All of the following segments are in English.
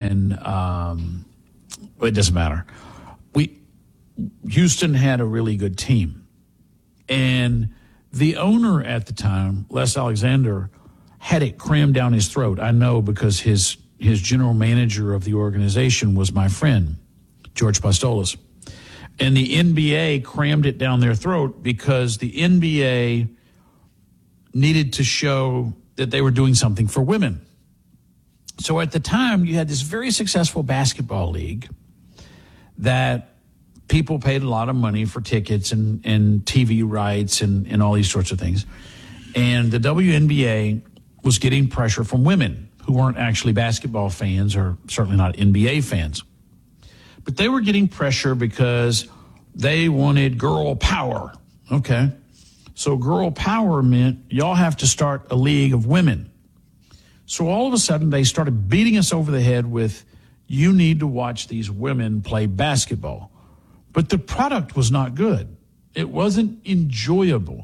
and it doesn't matter. Houston had a really good team. And the owner at the time, Les Alexander, had it crammed down his throat. I know because his general manager of the organization was my friend, George Pastolis. And the NBA crammed it down their throat because the NBA needed to show that they were doing something for women. So at the time, you had this very successful basketball league that people paid a lot of money for tickets and TV rights and all these sorts of things. And the WNBA was getting pressure from women who weren't actually basketball fans or certainly not NBA fans. But they were getting pressure because they wanted girl power. Okay. So girl power meant y'all have to start a league of women. So all of a sudden they started beating us over the head with, you need to watch these women play basketball. But the product was not good. It wasn't enjoyable.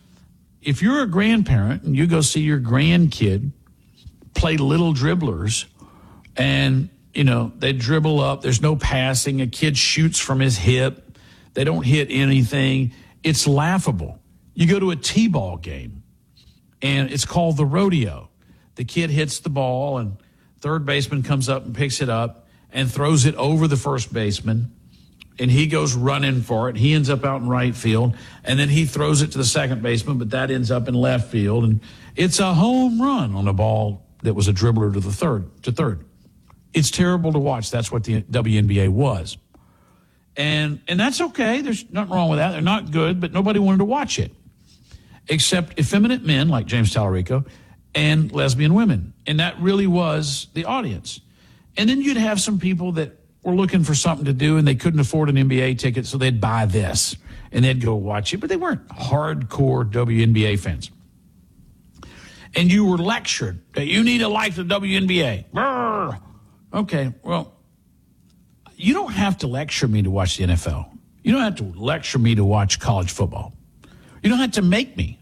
If you're a grandparent and you go see your grandkid play little dribblers and, they dribble up, there's no passing, a kid shoots from his hip, they don't hit anything, it's laughable. You go to a T-ball game and it's called the rodeo. The kid hits the ball and third baseman comes up and picks it up and throws it over the first baseman. And he goes running for it. He ends up out in right field. And then he throws it to the second baseman, but that ends up in left field. And it's a home run on a ball that was a dribbler to third. It's terrible to watch. That's what the WNBA was. And that's okay. There's nothing wrong with that. They're not good, but nobody wanted to watch it. Except effeminate men like James Tallarico and lesbian women. And that really was the audience. And then you'd have some people that were looking for something to do and they couldn't afford an NBA ticket, so they'd buy this and they'd go watch it, but they weren't hardcore WNBA fans. And you were lectured that you need to like the WNBA. Brr. Okay, well, you don't have to lecture me to watch the NFL. You don't have to lecture me to watch college football. You don't have to make me.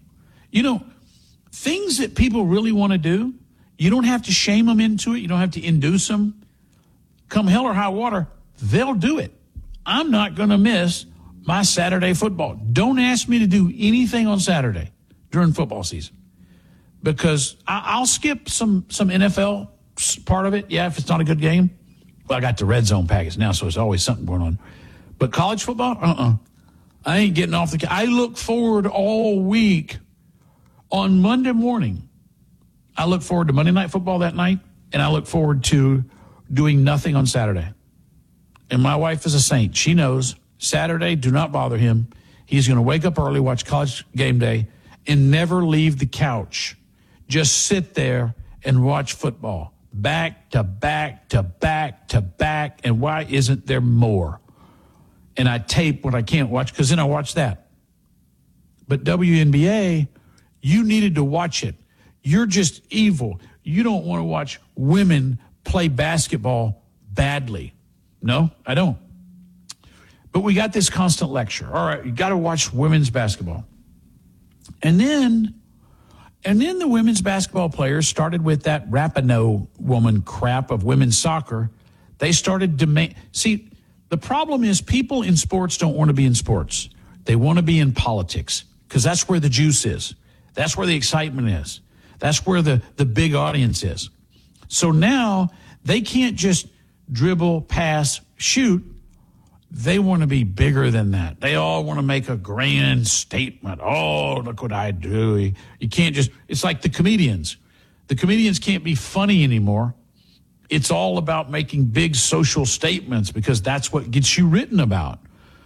Things that people really want to do, you don't have to shame them into it. You don't have to induce them. Come hell or high water, they'll do it. I'm not going to miss my Saturday football. Don't ask me to do anything on Saturday during football season because I'll skip some NFL part of it. Yeah, if it's not a good game. Well, I got the red zone package now, so there's always something going on. But college football, I ain't getting off the. I look forward all week on Monday morning. I look forward to Monday Night Football that night, and I look forward to doing nothing on Saturday. And my wife is a saint. She knows Saturday, do not bother him. He's going to wake up early, watch College Game Day, and never leave the couch. Just sit there and watch football. Back to back to back to back. And why isn't there more? And I tape what I can't watch because then I watch that. But WNBA, you needed to watch it. You're just evil. You don't want to watch women play basketball badly. No, I don't. But we got this constant lecture. All right, you got to watch women's basketball. And then the women's basketball players started with that Rapinoe woman crap of women's soccer. They started see, the problem is people in sports don't want to be in sports. They want to be in politics because that's where the juice is. That's where the excitement is. That's where the big audience is. So now they can't just dribble, pass, shoot. They want to be bigger than that. They all want to make a grand statement. Oh, look what I do. You can't just, it's like the comedians. The comedians can't be funny anymore. It's all about making big social statements because that's what gets you written about.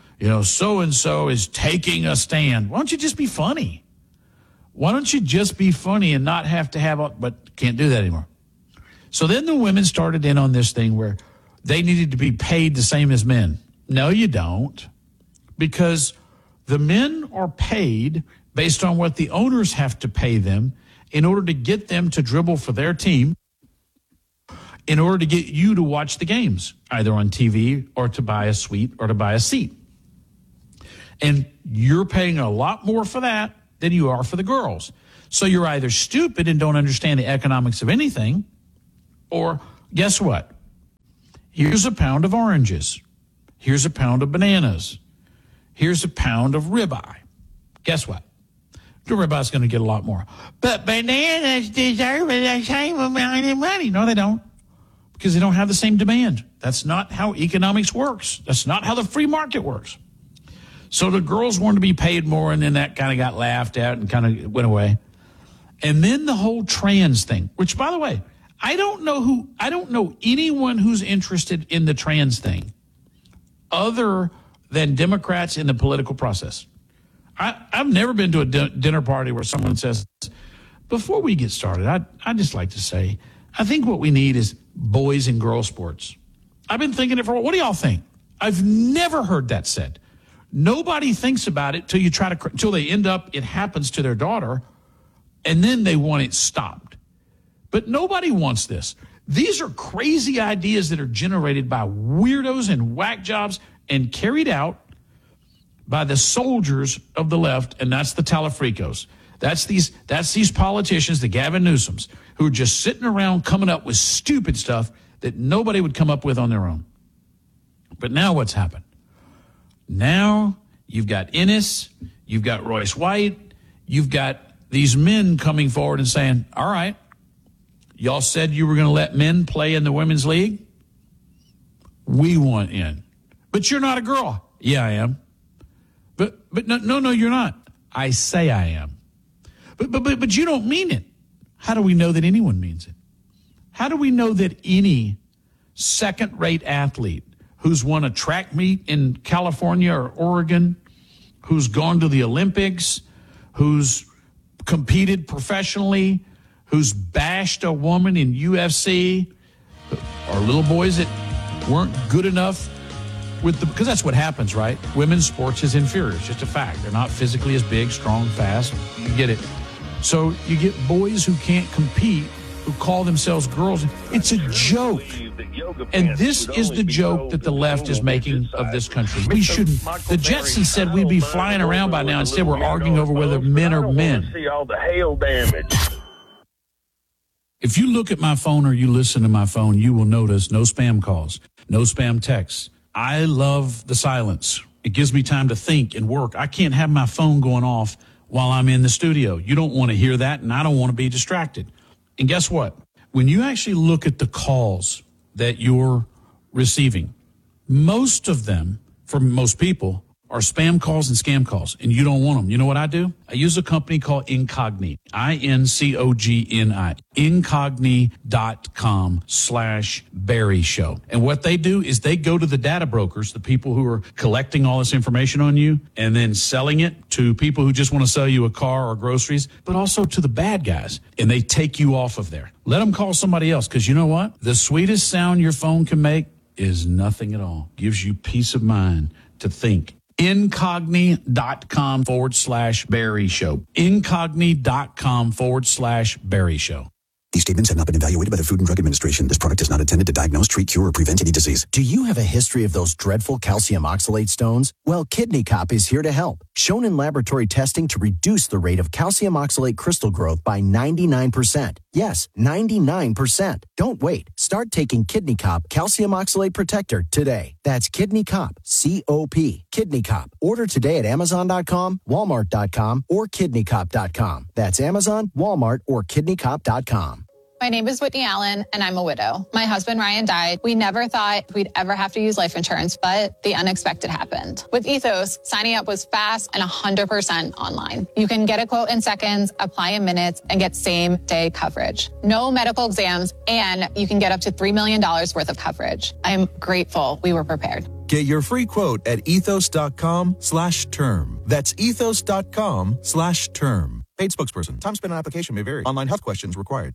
So-and-so is taking a stand. Why don't you just be funny? Why don't you just be funny and not have to but can't do that anymore. So then the women started in on this thing where they needed to be paid the same as men. No, you don't. Because the men are paid based on what the owners have to pay them in order to get them to dribble for their team, in order to get you to watch the games, either on TV or to buy a suite or to buy a seat. And you're paying a lot more for that than you are for the girls. So you're either stupid and don't understand the economics of anything, or guess what? Here's a pound of oranges. Here's a pound of bananas. Here's a pound of ribeye. Guess what? The ribeye's going to get a lot more. But bananas deserve the same amount of money. No, they don't. Because they don't have the same demand. That's not how economics works. That's not how the free market works. So the girls wanted to be paid more, and then that kind of got laughed at and kind of went away. And then the whole trans thing, which, by the way, I don't know anyone who's interested in the trans thing other than Democrats in the political process. I've never been to a dinner party where someone says, before we get started, I'd just like to say, I think what we need is boys and girls sports. I've been thinking it for a while. What do y'all think? I've never heard that said. Nobody thinks about it till they end up, it happens to their daughter, and then they want it stopped. But nobody wants this. These are crazy ideas that are generated by weirdos and whack jobs and carried out by the soldiers of the left, and that's the Talafricos. That's these politicians, the Gavin Newsoms, who are just sitting around coming up with stupid stuff that nobody would come up with on their own. But now what's happened? Now you've got Ennis, you've got Royce White, you've got these men coming forward and saying, all right, y'all said you were going to let men play in the women's league? We want in. But you're not a girl. Yeah, I am. But no, you're not. I say I am. But you don't mean it. How do we know that anyone means it? How do we know that any second-rate athlete who's won a track meet in California or Oregon, who's gone to the Olympics, who's competed professionally, who's bashed a woman in UFC, or little boys that weren't good enough because that's what happens, right? Women's sports is inferior. It's just a fact. They're not physically as big, strong, fast. You get it. So you get boys who can't compete, who call themselves girls. It's a joke. And this is the joke that the left is making of this country. We shouldn't. The Jetsons said we'd be flying around by now. Instead, we're arguing over whether men are men. See all the hail damage. If you look at my phone or you listen to my phone, you will notice no spam calls, no spam texts. I love the silence. It gives me time to think and work. I can't have my phone going off while I'm in the studio. You don't want to hear that, and I don't want to be distracted. And guess what? When you actually look at the calls that you're receiving, most of them, for most people, are spam calls and scam calls, and you don't want them. You know what I do? I use a company called Incogni, Incogni, Incogni.com/Barry Show. And what they do is they go to the data brokers, the people who are collecting all this information on you and then selling it to people who just want to sell you a car or groceries, but also to the bad guys, and they take you off of there. Let them call somebody else, because you know what? The sweetest sound your phone can make is nothing at all. Gives you peace of mind to think. Incogni.com/Barry Show. Incogni.com/Barry Show. These statements have not been evaluated by the Food and Drug Administration. This product is not intended to diagnose, treat, cure, or prevent any disease. Do you have a history of those dreadful calcium oxalate stones? Well, Kidney Cop is here to help. Shown in laboratory testing to reduce the rate of calcium oxalate crystal growth by 99%. Yes, 99%. Don't wait. Start taking Kidney Cop Calcium Oxalate Protector today. That's Kidney Cop, C-O-P, Kidney Cop. Order today at Amazon.com, Walmart.com, or KidneyCop.com. That's Amazon, Walmart, or KidneyCop.com. My name is Whitney Allen, and I'm a widow. My husband, Ryan, died. We never thought we'd ever have to use life insurance, but the unexpected happened. With Ethos, signing up was fast and 100% online. You can get a quote in seconds, apply in minutes, and get same-day coverage. No medical exams, and you can get up to $3 million worth of coverage. I'm grateful we were prepared. Get your free quote at ethos.com/term. That's ethos.com/term. Paid spokesperson. Time spent on application may vary. Online health questions required.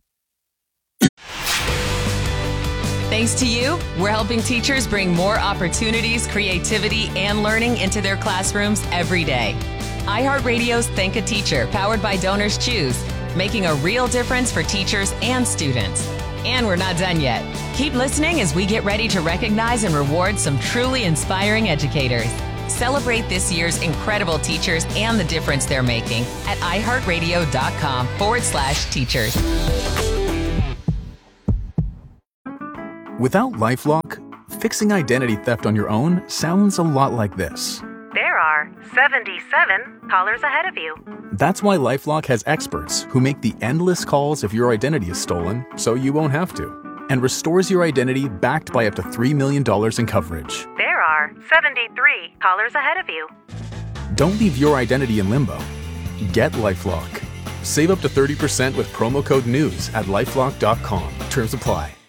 Thanks to you, we're helping teachers bring more opportunities, creativity, and learning into their classrooms every day. iHeartRadio's Thank a Teacher, powered by Donors Choose, making a real difference for teachers and students. And we're not done yet. Keep listening as we get ready to recognize and reward some truly inspiring educators. Celebrate this year's incredible teachers and the difference they're making at iHeartRadio.com/teachers. Without LifeLock, fixing identity theft on your own sounds a lot like this. There are 77 callers ahead of you. That's why LifeLock has experts who make the endless calls if your identity is stolen, so you won't have to, and restores your identity backed by up to $3 million in coverage. There are 73 callers ahead of you. Don't leave your identity in limbo. Get LifeLock. Save up to 30% with promo code NEWS at LifeLock.com. Terms apply.